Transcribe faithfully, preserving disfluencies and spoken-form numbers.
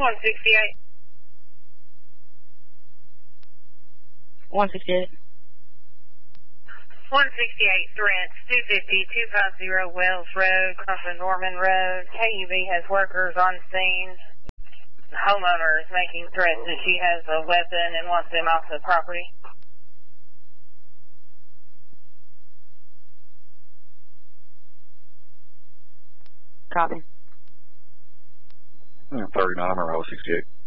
one sixty-eight. one sixty-eight. one sixty-eight, threats, two fifty, two fifty Wells Road, crossing Norman Road. K U B has workers on scene. The homeowner is making threats that she has a weapon and wants them off the property. Copy. thirty-nine or sixty-eight.